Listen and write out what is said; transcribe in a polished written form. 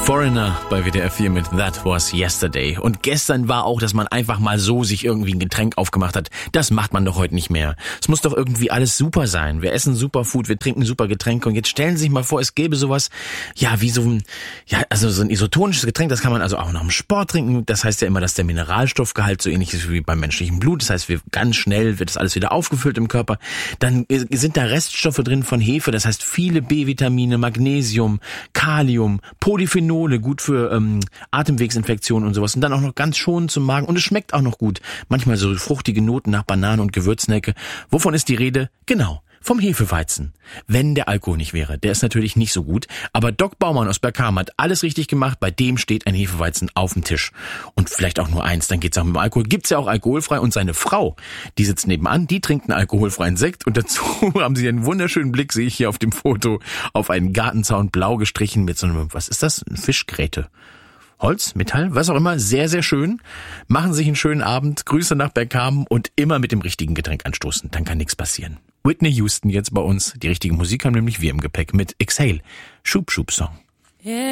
Foreigner bei WDR 4 mit That Was Yesterday. Und gestern war auch, dass man einfach mal so sich irgendwie ein Getränk aufgemacht hat. Das macht man doch heute nicht mehr. Es muss doch irgendwie alles super sein. Wir essen Superfood, wir trinken super Getränke. Und jetzt stellen Sie sich mal vor, es gäbe sowas, ja, wie so ein isotonisches Getränk. Das kann man also auch nach dem Sport trinken. Das heißt ja immer, dass der Mineralstoffgehalt so ähnlich ist wie beim menschlichen Blut. Das heißt, ganz schnell wird das alles wieder aufgefüllt im Körper. Dann sind da Reststoffe drin von Hefe. Das heißt, viele B-Vitamine, Magnesium, Kalium, Polyphenole, gut für Atemwegsinfektionen und sowas. Und dann auch noch ganz schonend zum Magen. Und es schmeckt auch noch gut. Manchmal so fruchtige Noten nach Banane und Gewürznecke. Wovon ist die Rede? Genau, vom Hefeweizen. Wenn der Alkohol nicht wäre. Der ist natürlich nicht so gut. Aber Doc Baumann aus Bergkamen hat alles richtig gemacht. Bei dem steht ein Hefeweizen auf dem Tisch. Und vielleicht auch nur eins, dann geht's auch mit dem Alkohol. Gibt's ja auch alkoholfrei. Und seine Frau, die sitzt nebenan, die trinkt einen alkoholfreien Sekt. Und dazu haben sie einen wunderschönen Blick, sehe ich hier auf dem Foto, auf einen Gartenzaun blau gestrichen mit so einem, was ist das? Eine Fischgräte. Holz, Metall, was auch immer, sehr, sehr schön. Machen sich einen schönen Abend, Grüße nach Bergkamen und immer mit dem richtigen Getränk anstoßen. Dann kann nichts passieren. Whitney Houston jetzt bei uns. Die richtige Musik haben nämlich wir im Gepäck mit Exhale. Schub-Schub-Song. Yeah.